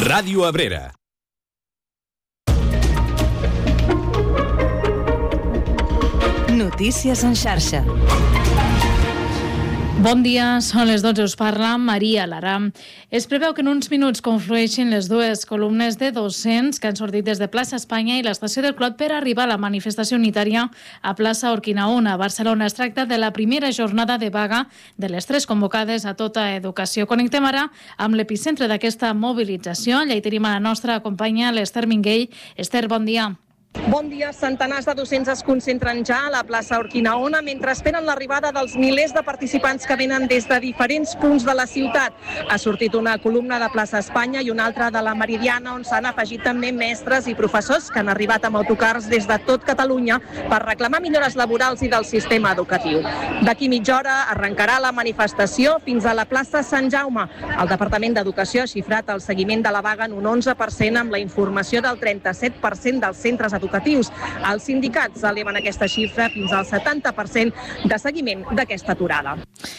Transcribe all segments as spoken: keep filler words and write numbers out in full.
Ràdio Abrera. Notícies en xarxa. Bon dia, són les dotze, us parla Maria Lara. Es preveu que en uns minuts conflueixin les dues columnes de docents que han sortit des de Plaça Espanya i l'estació del Clot per arribar a la manifestació unitària a Plaça Urquinaona, a Barcelona. Es tracta de la primera jornada de vaga de les tres convocades a tota educació. Connectem ara amb l'epicentre d'aquesta mobilització. Allà hi tenim a la nostra companya, l'Ester Minguell. Ester, bon dia. Bon dia. Centenars de docents es concentren ja a la plaça Urquinaona mentre esperen l'arribada dels milers de participants que venen des de diferents punts de la ciutat. Ha sortit una columna de Plaça Espanya i una altra de la Meridiana, on s'han afegit també mestres i professors que han arribat amb autocars des de tot Catalunya per reclamar millores laborals i del sistema educatiu. D'aquí mitja hora arrencarà la manifestació fins a la plaça Sant Jaume. El Departament d'Educació ha xifrat el seguiment de la vaga en un onze per cent amb la informació del trenta-set per cent dels centres educatius. Els sindicats eleven aquesta xifra fins al setanta per cent de seguiment d'aquesta aturada.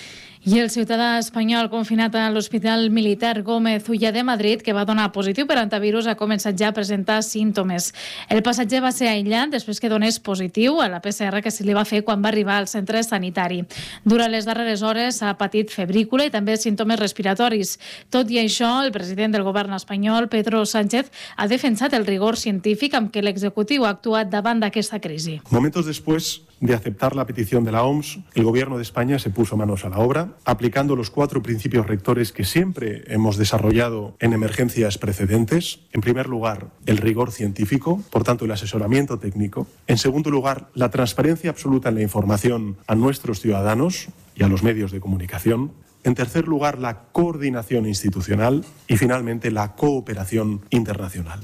I el ciutadà espanyol confinat a l'Hospital Militar Gómez Ulla de Madrid, que va donar positiu per antivirus, ha començat ja a presentar símptomes. El passatger va ser aïllat després que donés positiu a la P C R que se li va fer quan va arribar al centre sanitari. Durant les darreres hores ha patit febrícula i també símptomes respiratoris. Tot i això, el president del govern espanyol, Pedro Sánchez, ha defensat el rigor científic amb què l'executiu ha actuat davant d'aquesta crisi. Momentos después de aceptar la petición de la O M S, el Gobierno de España se puso manos a la obra, aplicando los cuatro principios rectores que siempre hemos desarrollado en emergencias precedentes. En primer lugar, el rigor científico, por tanto, el asesoramiento técnico. En segundo lugar, la transparencia absoluta en la información a nuestros ciudadanos y a los medios de comunicación. En tercer lugar, la coordinación institucional y, finalmente, la cooperación internacional.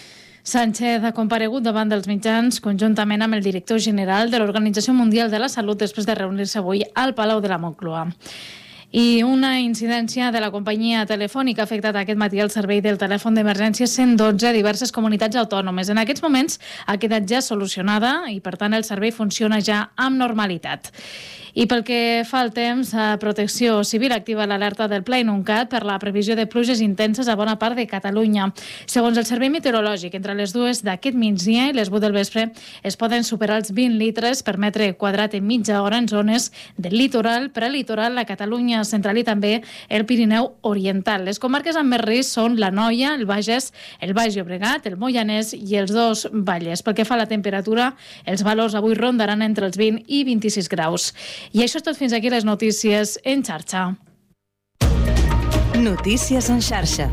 Sánchez ha comparegut davant dels mitjans conjuntament amb el director general de l'Organització Mundial de la Salut després de reunir-se avui al Palau de la Moncloa. I una incidència de la companyia telefònica ha afectat aquest matí el servei del telèfon d'emergència cent dotze a diverses comunitats autònomes. En aquests moments ha quedat ja solucionada i, per tant, el servei funciona ja amb normalitat. I pel que fa al temps, a Protecció Civil activa l'alerta del Pla Inuncat per la previsió de pluges intenses a bona part de Catalunya. Segons el Servei Meteorològic, entre les dues d'aquest migdia i les vuit del vespre es poden superar els vint litres per metre quadrat en mitja hora en zones del litoral, prelitoral, la Catalunya central i també el Pirineu Oriental. Les comarques amb més risc són l'Anoia, el Bages, el Baix Llobregat, el Moianès i els dos Valles. Pel que fa a la temperatura, els valors avui rondaran entre els vint i vint-i-sis graus. I això és tot, fins aquí les notícies en xarxa. Notícies en xarxa.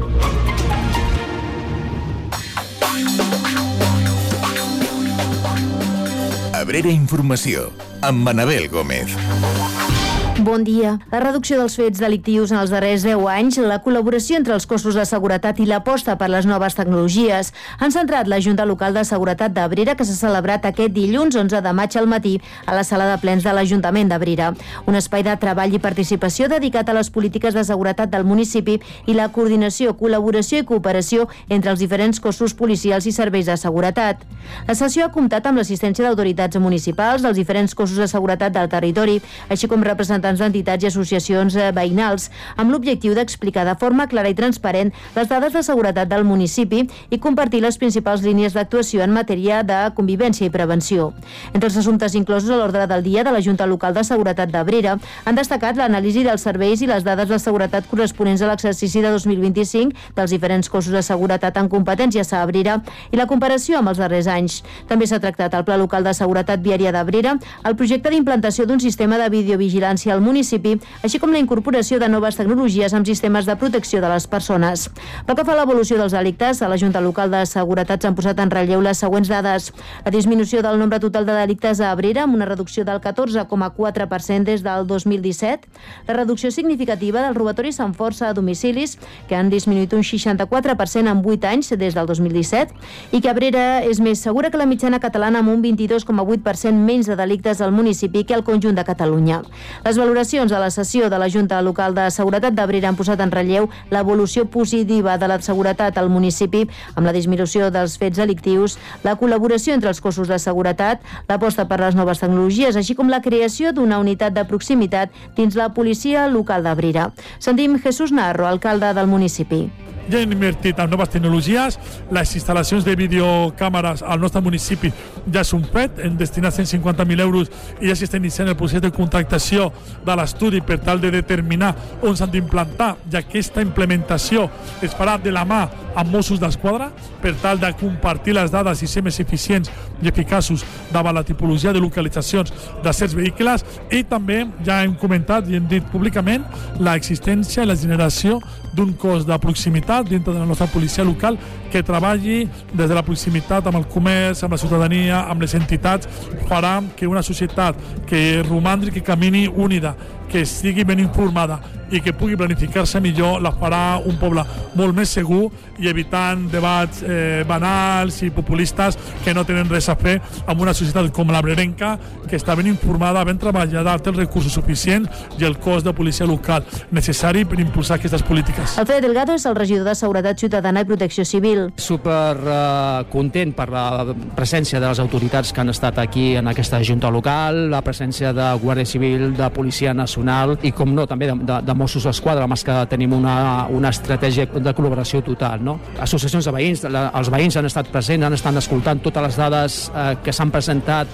Abrera Informació, amb Manabel Gómez. Bon dia. La reducció dels fets delictius en els darrers deu anys, la col·laboració entre els cossos de seguretat i l'aposta per les noves tecnologies han centrat la Junta Local de Seguretat d'Abrera, que s'ha celebrat aquest dilluns onze de maig al matí a la sala de plens de l'Ajuntament d'Abrera. Un espai de treball i participació dedicat a les polítiques de seguretat del municipi i la coordinació, col·laboració i cooperació entre els diferents cossos policials i serveis de seguretat. La sessió ha comptat amb l'assistència d'autoritats municipals, dels diferents cossos de seguretat del territori, així com representants d'entitats i associacions veïnals, amb l'objectiu d'explicar de forma clara i transparent les dades de seguretat del municipi i compartir les principals línies d'actuació en matèria de convivència i prevenció. Entre els assumptes inclosos a l'ordre del dia de la Junta Local de Seguretat d'Abrera han destacat l'anàlisi dels serveis i les dades de seguretat corresponents a l'exercici de dos mil vint-i-cinc dels diferents cossos de seguretat en competències a Abrera i la comparació amb els darrers anys. També s'ha tractat el Pla Local de Seguretat Viària d'Abrera, el projecte d'implantació d'un sistema de videovigilància al municipi, així com la incorporació de noves tecnologies amb sistemes de protecció de les persones. Pel que fa a l'evolució dels delictes, a la Junta Local de Seguretat s'han posat en relleu les següents dades. La disminució del nombre total de delictes a Abrera, amb una reducció del catorze coma quatre per cent des del dos mil disset. La reducció significativa dels robatoris amb força a domicilis, que han disminuït un seixanta-quatre per cent en vuit anys des del dos mil disset, i que Abrera és més segura que la mitjana catalana amb un vint-i-dos coma vuit per cent menys de delictes al municipi que al conjunt de Catalunya. Les valoracions a la sessió de la Junta Local de Seguretat d'Abrera han posat en relleu l'evolució positiva de la seguretat al municipi, amb la disminució dels fets delictius, la col·laboració entre els cossos de seguretat, l'aposta per les noves tecnologies, així com la creació d'una unitat de proximitat dins la policia local d'Abrera. Sentim Jesús Narro, alcalde del municipi. ja hem invertit en noves tecnologies, les instal·lacions de videocàmeres al nostre municipi ja és un fet, hem destinat cent cinquanta mil euros i ja s'està iniciant el procés de contractació de l'estudi per tal de determinar on s'han d'implantar, i aquesta implementació es farà de la mà amb Mossos d'Esquadra per tal de compartir les dades i ser més eficients i eficaços davant la tipologia de localitzacions de certs vehicles, i també ja hem comentat i hem dit públicament l'existència i la generació d'un cos de proximitat dintre de la nostra policia local que treballi des de la proximitat amb el comerç, amb la ciutadania, amb les entitats, farà que una societat que romandri, que camini unida, que estigui ben informada i que pugui planificar-se millor, la farà un poble molt més segur i evitant debats eh, banals i populistes que no tenen res a fer amb una societat com la brerenca, que està ben informada, ben treballada, té els recursos suficients i el cos de policia local necessari per impulsar aquestes polítiques. Alfredo Delgado és el regidor de Seguretat Ciutadana i Protecció Civil. Super eh, content per la presència de les autoritats que han estat aquí en aquesta junta local, la presència de Guàrdia Civil, de Policia Nacional i, com no, també de, de, de Mossos d'Esquadra, amb els que tenim una, una estratègia de col·laboració total. No? Associacions de veïns, la, els veïns han estat presents, han estat escoltant totes les dades eh, que s'han presentat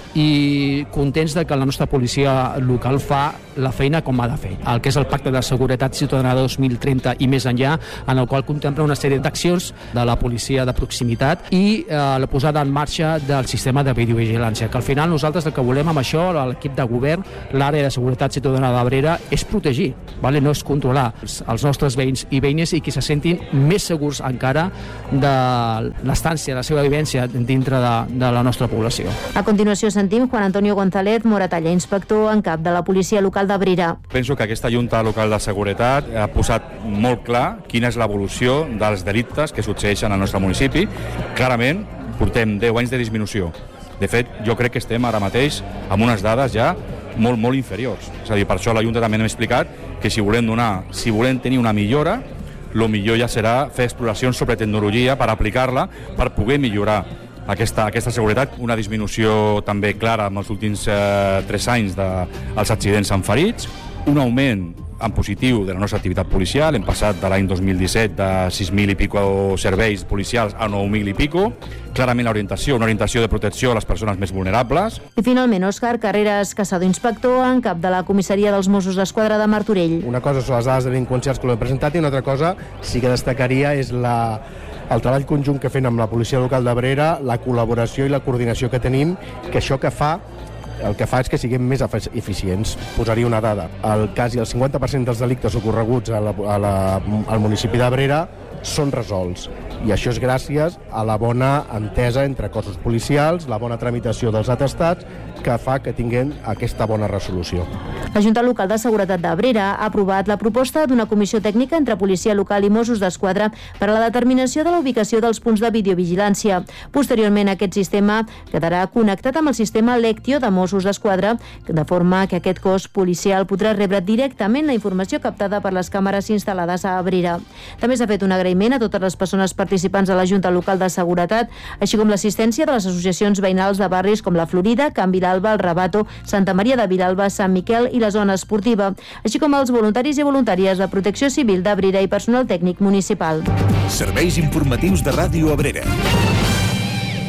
i contents de que la nostra policia local fa la feina com ha de fer. El que és el Pacte de Seguretat Ciutadana dos mil trenta i més enllà, en el qual contempla una sèrie d'accions de la policia de proximitat i eh, la posada en marxa del sistema de videovigilància, que al final nosaltres el que volem amb això, l'equip de govern, l'àrea de seguretat ciutadana d'Abrera, és protegir, vale? No és controlar els, els nostres veïns i veïnes i que se sentin més segurs encara de l'estància, la seva vivència dintre de, de la nostra població. A continuació sentim Juan Antonio González Moratalla, inspector en cap de la policia local d'Abrera. Penso que aquesta Junta Local de Seguretat ha posat molt clar quina és l'evolució dels delictes que succeeixen al nostre municipi. Clarament, portem deu anys de disminució. De fet, jo crec que estem ara mateix amb unes dades ja molt, molt inferiors. És a dir, per això a la Junta també hem explicat que si volem donar, si volem tenir una millora, el millor ja serà fer exploracions sobre tecnologia per aplicar-la, per poder millorar aquesta, aquesta seguretat. Una disminució també clara en els últims eh, tres anys dels accidents amb ferits, un augment en positiu de la nostra activitat policial. Hem passat de l'any dos mil disset de sis mil i pico serveis policials a nou mil i pico. Clarament l'orientació, una orientació de protecció a les persones més vulnerables. I finalment, Òscar Carreras Casado, inspector en cap de la comissaria dels Mossos d'Esquadra de Martorell. Una cosa són les dades delinqüencials que l'he presentat i una altra cosa sí que destacaria és la, el treball conjunt que fem amb la policia local d'Abrera, la col·laboració i la coordinació que tenim, que això que fa el que fa és que siguem més eficients. Posaria una dada. El quasi el cinquanta per cent dels delictes ocorreguts a la, a la, al municipi d'Abrera són resolts. I això és gràcies a la bona entesa entre cossos policials, la bona tramitació dels atestats, que fa que tinguem aquesta bona resolució. La Junta Local de Seguretat d'Abrera ha aprovat la proposta d'una comissió tècnica entre policia local i Mossos d'Esquadra per a la determinació de la ubicació dels punts de videovigilància. Posteriorment, aquest sistema quedarà connectat amb el sistema Lectio de Mossos d'Esquadra, de forma que aquest cos policial podrà rebre directament la informació captada per les càmeres instal·lades a Abrera. També s'ha fet un agraïment a totes les persones participants de la Junta Local de Seguretat, així com l'assistència de les associacions veïnals de barris com la Florida, Can Vilalba, el Rabato, Santa Maria de Vilalba, Sant Miquel i la zona esportiva, així com els voluntaris i voluntàries de Protecció Civil d'Abrera i personal tècnic municipal. Serveis informatius de Ràdio Abrera.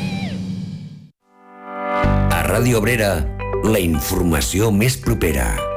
A Ràdio Abrera, la informació més propera.